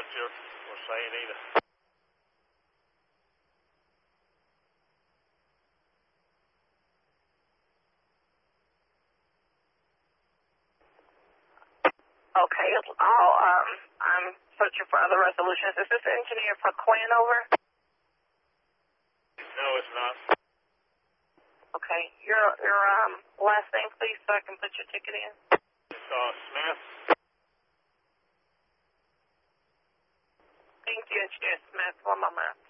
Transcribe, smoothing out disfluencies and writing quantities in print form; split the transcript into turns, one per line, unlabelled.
picture or saying either.
Okay, I'm searching for other resolutions. Is this engineer for Quinn over?
No, it's not.
Okay, your last name, please, so I can put your ticket in.
It's Smith.
Thank you, Engineer Smith. One moment.